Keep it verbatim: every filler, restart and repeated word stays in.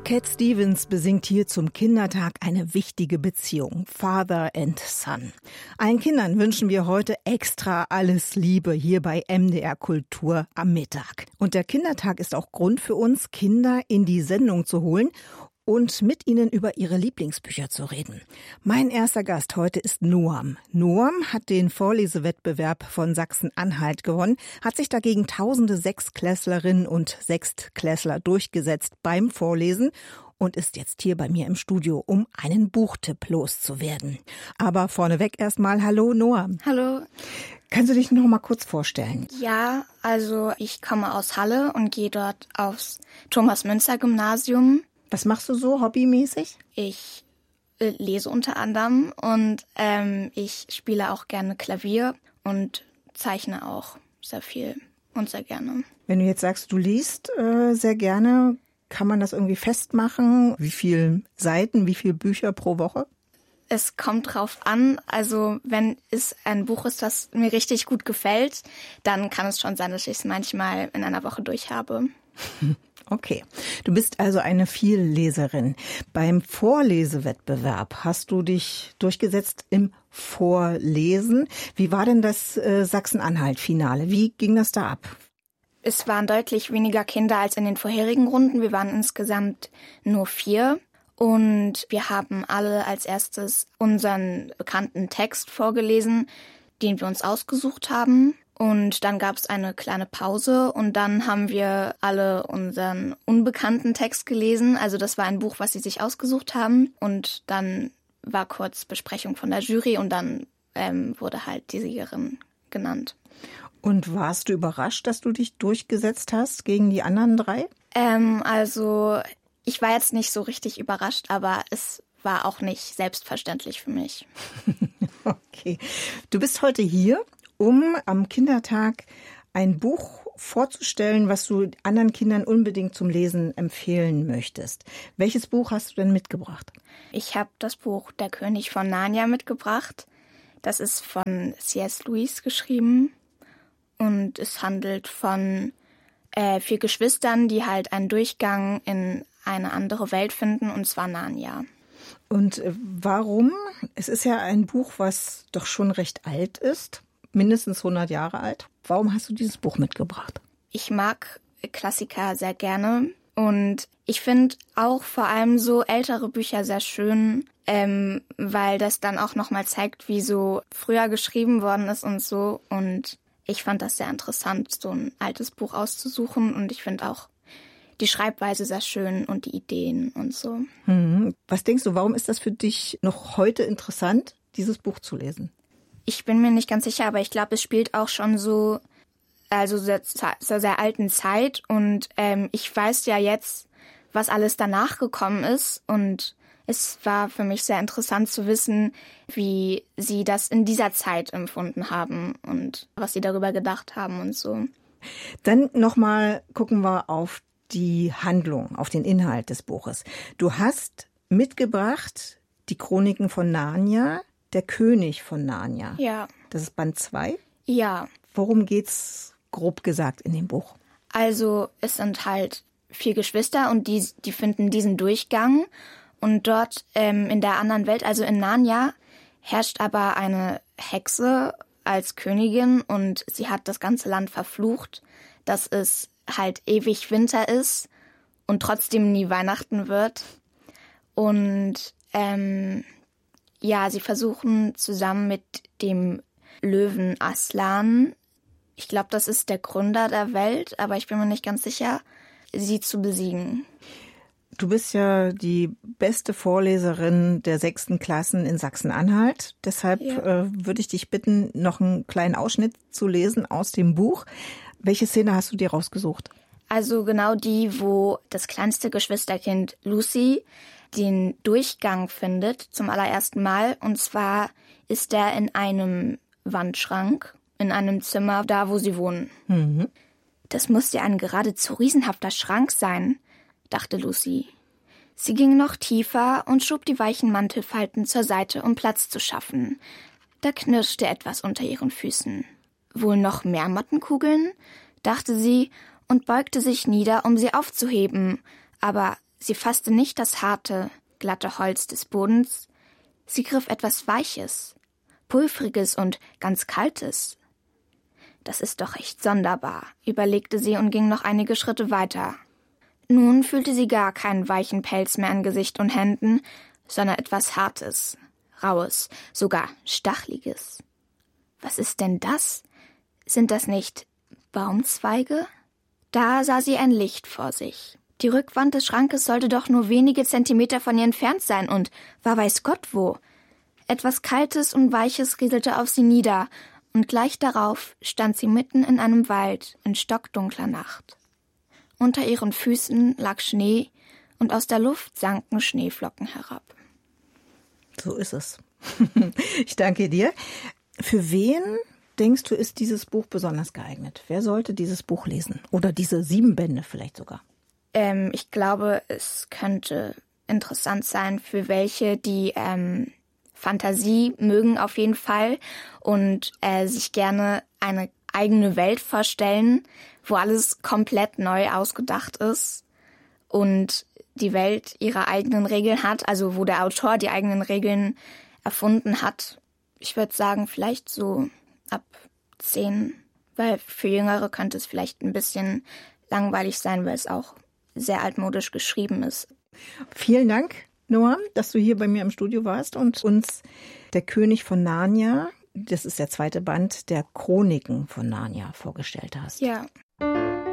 Cat Stevens besingt hier zum Kindertag eine wichtige Beziehung, Father and Son. Allen Kindern wünschen wir heute extra alles Liebe hier bei M D R Kultur am Mittag. Und der Kindertag ist auch Grund für uns, Kinder in die Sendung zu holen und mit ihnen über ihre Lieblingsbücher zu reden. Mein erster Gast heute ist Noam. Noam hat den Vorlesewettbewerb von Sachsen-Anhalt gewonnen, hat sich dagegen tausende Sechstklässlerinnen und Sechstklässler durchgesetzt beim Vorlesen und ist jetzt hier bei mir im Studio, um einen Buchtipp loszuwerden. Aber vorneweg erstmal hallo Noam. Hallo. Kannst du dich noch mal kurz vorstellen? Ja, also ich komme aus Halle und gehe dort aufs Thomas-Münzer-Gymnasium. Was machst du so hobbymäßig? Ich äh, lese unter anderem und ähm, ich spiele auch gerne Klavier und zeichne auch sehr viel und sehr gerne. Wenn du jetzt sagst, du liest äh, sehr gerne, kann man das irgendwie festmachen? Wie viele Seiten, wie viele Bücher pro Woche? Es kommt drauf an. Also wenn es ein Buch ist, das mir richtig gut gefällt, dann kann es schon sein, dass ich es manchmal in einer Woche durch habe. Okay, du bist also eine Vielleserin. Beim Vorlesewettbewerb hast du dich durchgesetzt im Vorlesen. Wie war denn das äh, Sachsen-Anhalt-Finale? Wie ging das da ab? Es waren deutlich weniger Kinder als in den vorherigen Runden. Wir waren insgesamt nur vier. Und wir haben alle als erstes unseren bekannten Text vorgelesen, den wir uns ausgesucht haben. Und dann gab es eine kleine Pause und dann haben wir alle unseren unbekannten Text gelesen. Also das war ein Buch, was sie sich ausgesucht haben. Und dann war kurz Besprechung von der Jury und dann ähm, wurde halt die Siegerin genannt. Und warst du überrascht, dass du dich durchgesetzt hast gegen die anderen drei? Ähm, also ich war jetzt nicht so richtig überrascht, aber es war auch nicht selbstverständlich für mich. Okay. Du bist heute hier, um am Kindertag ein Buch vorzustellen, was du anderen Kindern unbedingt zum Lesen empfehlen möchtest. Welches Buch hast du denn mitgebracht? Ich habe das Buch Der König von Narnia mitgebracht. Das ist von C S Lewis geschrieben und es handelt von äh, vier Geschwistern, die halt einen Durchgang in eine andere Welt finden, und zwar Narnia. Und warum? Es ist ja ein Buch, was doch schon recht alt ist. Mindestens hundert Jahre alt. Warum hast du dieses Buch mitgebracht? Ich mag Klassiker sehr gerne und ich finde auch vor allem so ältere Bücher sehr schön, ähm, weil das dann auch nochmal zeigt, wie so früher geschrieben worden ist und so. Und ich fand das sehr interessant, so ein altes Buch auszusuchen, und ich finde auch die Schreibweise sehr schön und die Ideen und so. Hm. Was denkst du, warum ist das für dich noch heute interessant, dieses Buch zu lesen? Ich bin mir nicht ganz sicher, aber ich glaube, es spielt auch schon so, also zur sehr, sehr alten Zeit. Und ähm, ich weiß ja jetzt, was alles danach gekommen ist. Und es war für mich sehr interessant zu wissen, wie sie das in dieser Zeit empfunden haben und was sie darüber gedacht haben und so. Dann nochmal gucken wir auf die Handlung, auf den Inhalt des Buches. Du hast mitgebracht die Chroniken von Narnia, der König von Narnia. Ja. Das ist Band zwei? Ja. Worum geht's grob gesagt in dem Buch? Also es sind halt vier Geschwister und die, die finden diesen Durchgang. Und dort ähm, in der anderen Welt, also in Narnia, herrscht aber eine Hexe als Königin und sie hat das ganze Land verflucht, dass es halt ewig Winter ist und trotzdem nie Weihnachten wird. Und ähm, ja, sie versuchen zusammen mit dem Löwen Aslan, ich glaube, das ist der Gründer der Welt, aber ich bin mir nicht ganz sicher, sie zu besiegen. Du bist ja die beste Vorleserin der sechsten Klassen in Sachsen-Anhalt. Deshalb ja. äh, würde ich dich bitten, noch einen kleinen Ausschnitt zu lesen aus dem Buch. Welche Szene hast du dir rausgesucht? Also genau die, wo das kleinste Geschwisterkind Lucy den Durchgang findet zum allerersten Mal. Und zwar ist er in einem Wandschrank, in einem Zimmer, da wo sie wohnen. Mhm. Das muss ja ein geradezu riesenhafter Schrank sein, dachte Lucy. Sie ging noch tiefer und schob die weichen Mantelfalten zur Seite, um Platz zu schaffen. Da knirschte etwas unter ihren Füßen. Wohl noch mehr Mattenkugeln, dachte sie und beugte sich nieder, um sie aufzuheben. Aber Sie fasste nicht das harte, glatte Holz des Bodens, sie griff etwas Weiches, Pulvriges und ganz Kaltes. Das ist doch echt sonderbar, überlegte sie und ging noch einige Schritte weiter. Nun fühlte sie gar keinen weichen Pelz mehr an Gesicht und Händen, sondern etwas Hartes, Raues, sogar Stachliges. Was ist denn das? Sind das nicht Baumzweige? Da sah sie ein Licht vor sich. Die Rückwand des Schrankes sollte doch nur wenige Zentimeter von ihr entfernt sein und war weiß Gott wo. Etwas Kaltes und Weiches rieselte auf sie nieder, und gleich darauf stand sie mitten in einem Wald in stockdunkler Nacht. Unter ihren Füßen lag Schnee, und aus der Luft sanken Schneeflocken herab. So ist es. Ich danke dir. Für wen, denkst du, ist dieses Buch besonders geeignet? Wer sollte dieses Buch lesen? Oder diese sieben Bände vielleicht sogar? Ähm, ich glaube, es könnte interessant sein für welche, die ähm, Fantasie mögen auf jeden Fall und äh, sich gerne eine eigene Welt vorstellen, wo alles komplett neu ausgedacht ist und die Welt ihre eigenen Regeln hat, also wo der Autor die eigenen Regeln erfunden hat. Ich würde sagen, vielleicht so ab zehn, weil für Jüngere könnte es vielleicht ein bisschen langweilig sein, weil es auch sehr altmodisch geschrieben ist. Vielen Dank, Noam, dass du hier bei mir im Studio warst und uns Der König von Narnia, das ist der zweite Band der Chroniken von Narnia, vorgestellt hast. Ja.